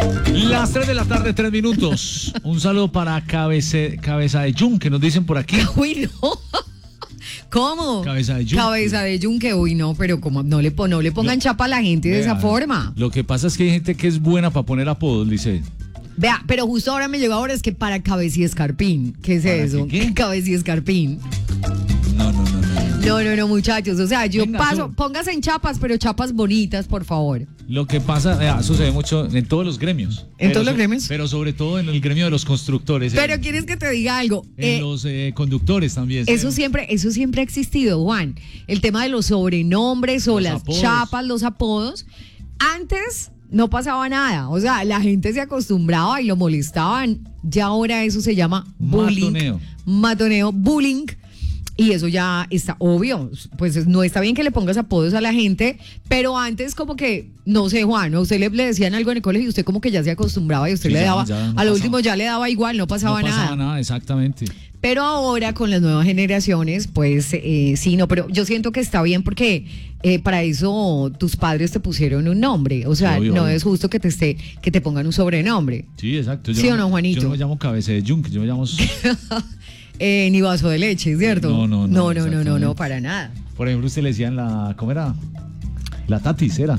Las 3 de la tarde, 3 minutos. Un saludo para Cabeza de Yunque, que nos dicen por aquí. Uy, no. ¿Cómo? Cabeza de Yunque. Cabeza de Yunque, uy, no, pero como no le pongan chapa a la gente de esa forma. Lo que pasa es que hay gente que es buena para poner apodos, dice. Vea, pero justo ahora me llegó ahora es que para Cabeza y Escarpín. ¿Qué es eso? ¿Qué? Cabeza y Escarpín. No, muchachos. O sea, yo paso, póngase en chapas, pero chapas bonitas, por favor. Lo que pasa, eso se ve mucho en todos los gremios. ¿En todos los gremios? Pero sobre todo en el gremio de los constructores. Pero ¿quieres que te diga algo? En los conductores también. Eso siempre ha existido, Juan. El tema de los sobrenombres o las apodos. chapas, los apodos. Antes no pasaba nada. O sea, la gente se acostumbraba y lo molestaban. Ya ahora eso se llama bullying. Matoneo, bullying. Y eso ya está obvio, pues no está bien que le pongas apodos a la gente, pero antes como que, no sé, Juan, a usted le decían algo en el colegio y usted como que ya se acostumbraba y usted le daba, a lo último ya le daba igual, no pasaba nada. No pasaba nada, exactamente. Pero ahora con las nuevas generaciones, pues sí, no, pero yo siento que está bien porque para eso tus padres te pusieron un nombre, o sea, obvio. Es justo que te pongan un sobrenombre. Sí, exacto. ¿Sí o no, Juanito? Yo no me llamo Cabeza de Yunque, yo me llamo... ni vaso de leche, ¿cierto? No, para nada. Por ejemplo, usted le decían ¿cómo era? La Tatis, ¿era?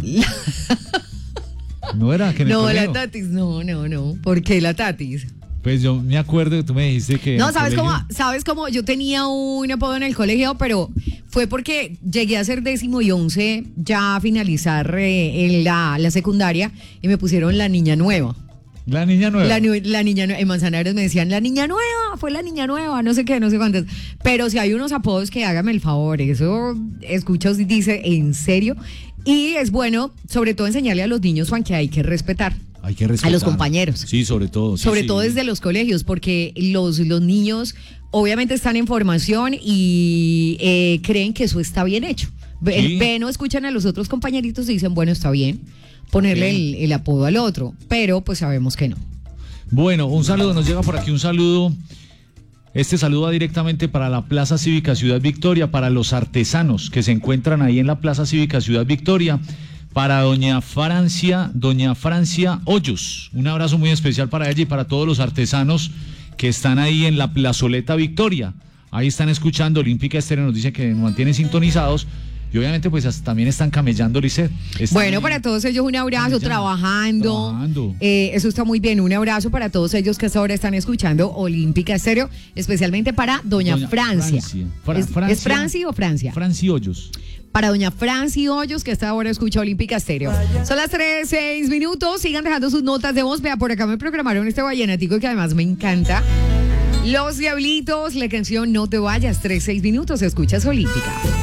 ¿No era? Que no, la Tatis, no. ¿Por qué la Tatis? Pues yo me acuerdo que tú me dijiste que... No, ¿sabes cómo? Yo tenía un apodo en el colegio, pero fue porque llegué a ser 10º y 11, ya a finalizar en la secundaria, y me pusieron la niña nueva. La niña nueva. La niña nueva. En Manzanares me decían, la niña nueva, fue la niña nueva, no sé qué, no sé cuántas. Pero si hay unos apodos que hágame el favor, eso escucha y dice, ¿en serio? Y es bueno, sobre todo, enseñarle a los niños, Juan, que hay que respetar. Hay que respetar. A los compañeros. Sí, sobre todo. Sobre todo desde los colegios, porque los niños obviamente están en formación y creen que eso está bien hecho. Ven o escuchan a los otros compañeritos y dicen, bueno, está bien ponerle el apodo al otro, pero pues sabemos que no. Bueno, un saludo, nos llega por aquí un saludo. Este saludo va directamente para la Plaza Cívica Ciudad Victoria, para los artesanos que se encuentran ahí en la Plaza Cívica Ciudad Victoria, para doña Francia Hoyos. Un abrazo muy especial para ella y para todos los artesanos que están ahí en la Plazoleta Victoria. Ahí están escuchando, Olímpica Estéreo nos dice que nos mantienen sintonizados. Y obviamente pues también están camellando, Lisset. Bueno, para todos ellos un abrazo, trabajando. Eso está muy bien, un abrazo para todos ellos que hasta ahora están escuchando Olímpica Estéreo, especialmente para doña Francia. ¿Es Franci o Francia? Franci Hoyos. Para doña Franci Hoyos, que hasta ahora escucha Olímpica Estéreo. Son las 3:06 minutos, sigan dejando sus notas de voz. Vea, por acá me programaron este vallenatico que además me encanta. Los Diablitos, la canción No te vayas, 3:06 minutos, escuchas Olímpica.